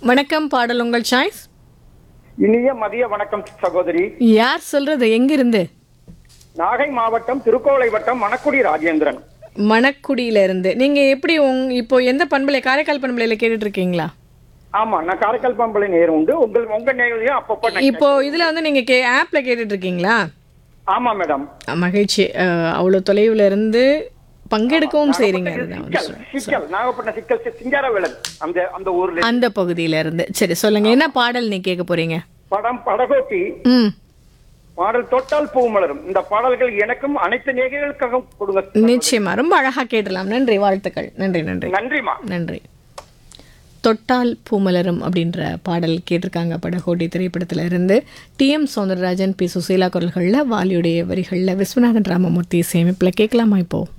வணக்கம், பாடல் உங்கள் சாய்ஸ். இனிய மதிய வணக்கம் சகோதரி. யார் சொல்றது? எங்கிருந்து? நாகை மாவட்டம் திருக்கோளை வட்டம் மணக்குடி ராஜேந்திரன். மணக்குடியில இருந்து. நீங்க எப்படி இப்போ எந்த பண்பலை, காரைக்கால் பண்பலையில கேட்டுட்டு இருக்கீங்களா? ஆமா, நான் காரைக்கால் பம்பளை நேரம் உண்டு. உங்க நேரம் அப்பப்போ இப்போ இதுல நீங்க ஆப்ல கேட்டுட்டு இருக்கீங்களா? ஆமா மேடம். மகிழ்ச்சி. அவ்வளவு தொலைவுல இருந்து பங்கெடுக்கவும் செய்றீங்க. நாகப்பட்டினம் சிக்கல் சிங்காரவேலன் அந்த அந்த ஊர்ல அந்த பகுதியில இருந்து. சரி, சொல்லுங்க, என்ன பாடல் நீ கேட்க போறீங்க? படம் படகோட்டி. பாடல் தொட்டால் பூ மலரும். இந்த பாடல்கள் எனக்கும் அனைத்து நேயர்களுக்காக கொடுங்க. நிச்சயமா, ரொம்ப அழகா கேட்டலாம். நன்றி, வாழ்த்துக்கள். நன்றி நன்றி நன்றிமா. நன்றி. தொட்டால் பூமலரும் அப்படின்ற பாடல் கேட்டிருக்காங்க படகோட்டி திரைப்படத்துல இருந்து. டி.எம். சௌந்தரராஜன், பி. சுசீலா குரல்களில், வாலியுடைய வரிகளில், விஸ்வநாதன் ராமமூர்த்தி சேமிப்பில். கேட்கலாமா இப்போ?